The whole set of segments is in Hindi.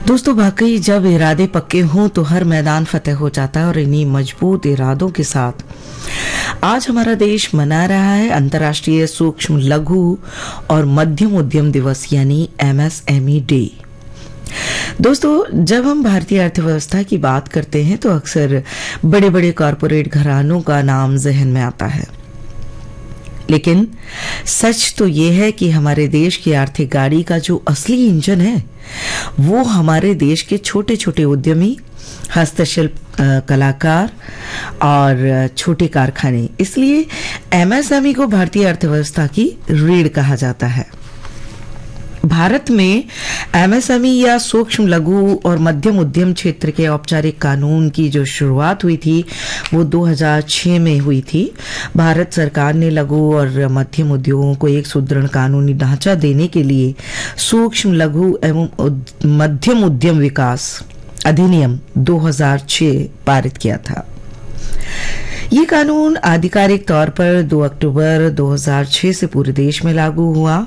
दोस्तों वाकई जब इरादे पक्के हों तो हर मैदान फतेह हो जाता है। और इन्हीं मजबूत इरादों के साथ आज हमारा देश मना रहा है अंतर्राष्ट्रीय सूक्ष्म लघु और मध्यम उद्यम दिवस यानी MSME डे। दोस्तों जब हम भारतीय अर्थव्यवस्था की बात करते हैं तो अक्सर बड़े बड़े कॉरपोरेट घरानों का नाम जहन में आता है, लेकिन सच तो ये है कि हमारे देश की आर्थिक गाड़ी का जो असली इंजन है वो हमारे देश के छोटे छोटे उद्यमी, हस्तशिल्प कलाकार और छोटे कारखाने। इसलिए MSME को भारतीय अर्थव्यवस्था की रीढ़ कहा जाता है। भारत में MSME या सूक्ष्म लघु और मध्यम उद्यम क्षेत्र के औपचारिक कानून की जो शुरुआत हुई थी वो 2006 में हुई थी। भारत सरकार ने लघु और मध्यम उद्योगों को एक सुदृढ़ कानूनी ढांचा देने के लिए सूक्ष्म लघु एवं मध्यम उद्यम विकास अधिनियम 2006 पारित किया था। ये कानून आधिकारिक तौर पर 2 अक्टूबर 2006 से पूरे देश में लागू हुआ।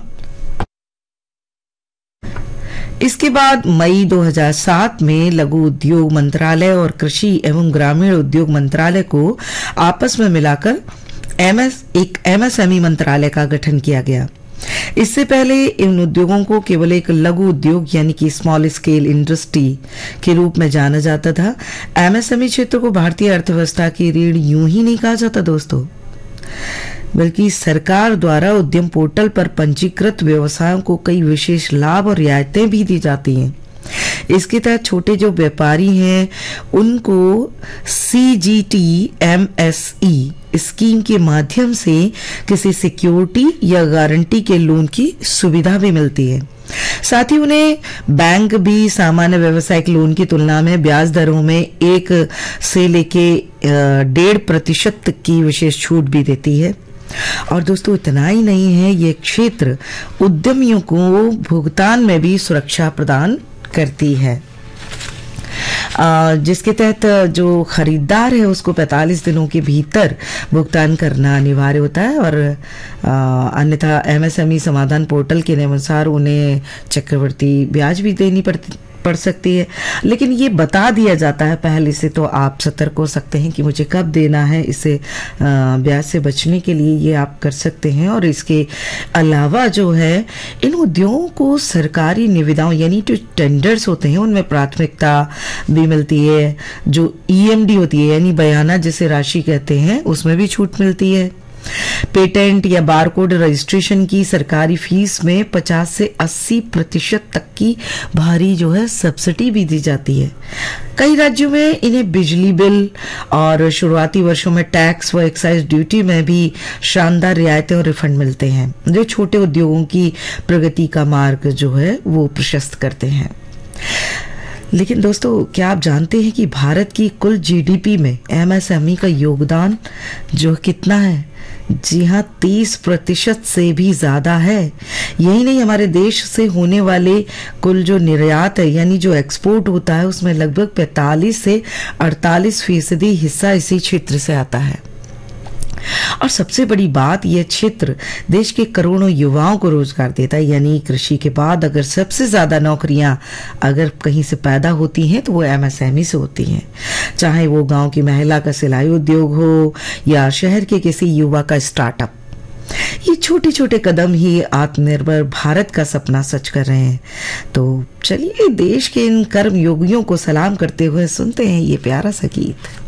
इसके बाद मई 2007 में लघु उद्योग मंत्रालय और कृषि एवं ग्रामीण उद्योग मंत्रालय को आपस में मिलाकर एक MSME मंत्रालय का गठन किया गया। इससे पहले इन उद्योगों को केवल एक लघु उद्योग यानी कि स्मॉल स्केल इंडस्ट्री के रूप में जाना जाता था। MSME क्षेत्र को भारतीय अर्थव्यवस्था की रीढ़ यूं ही नहीं कहा जाता दोस्तों, बल्कि सरकार द्वारा उद्यम पोर्टल पर पंजीकृत व्यवसायों को कई विशेष लाभ और रियायतें भी दी जाती हैं। इसके तहत छोटे जो व्यापारी हैं उनको CGT MSE स्कीम के माध्यम से किसी सिक्योरिटी या गारंटी के लोन की सुविधा भी मिलती है। साथ ही उन्हें बैंक भी सामान्य व्यावसायिक लोन की तुलना में ब्याज दरों में 1 से लेके 1.5% तक की विशेष छूट भी देती है। और दोस्तों इतना ही नहीं है, ये क्षेत्र उद्यमियों को भुगतान में भी सुरक्षा प्रदान करती है, जिसके तहत जो खरीदार है उसको 45 दिनों के भीतर भुगतान करना अनिवार्य होता है। और अन्यथा MSME समाधान पोर्टल के अनुसार उन्हें चक्रवर्ती ब्याज भी देनी पड़ सकती है। लेकिन ये बता दिया जाता है पहले से, तो आप सतर्क हो सकते हैं कि मुझे कब देना है। इसे ब्याज से बचने के लिए ये आप कर सकते हैं। और इसके अलावा जो है इन उद्योगों को सरकारी निविदाओं यानी जो टेंडर्स होते हैं उनमें प्राथमिकता भी मिलती है। जो EMD होती है यानी बयाना जिसे राशि कहते हैं उसमें भी छूट मिलती है। पेटेंट या बारकोड रजिस्ट्रेशन की सरकारी फीस में 50 से 80% तक की भारी जो है सब्सिडी भी दी जाती है। कई राज्यों में इन्हें बिजली बिल और शुरुआती वर्षों में टैक्स व एक्साइज ड्यूटी में भी शानदार रियायतें और रिफंड मिलते हैं, जो छोटे उद्योगों की प्रगति का मार्ग जो है वो प्रशस्त करते हैं। लेकिन दोस्तों क्या आप जानते हैं कि भारत की कुल GDP में MSME का योगदान जो कितना है? जी हाँ, 30% से भी ज्यादा है। यही नहीं, हमारे देश से होने वाले कुल जो निर्यात है यानी जो एक्सपोर्ट होता है उसमें लगभग 45 से 48% हिस्सा इसी क्षेत्र से आता है। और सबसे बड़ी बात, यह क्षेत्र देश के करोड़ों युवाओं को रोजगार देता है। यानी कृषि के बाद अगर सबसे ज्यादा नौकरियां अगर कहीं से पैदा होती हैं तो वो MSME से होती हैं। चाहे वो गांव की महिला का सिलाई उद्योग हो या शहर के किसी युवा का स्टार्टअप, ये छोटे छोटे कदम ही आत्मनिर्भर भारत का सपना सच कर रहे हैं। तो चलिए देश के इन कर्मयोगियों को सलाम करते हुए सुनते हैं ये प्यारा सा गीत।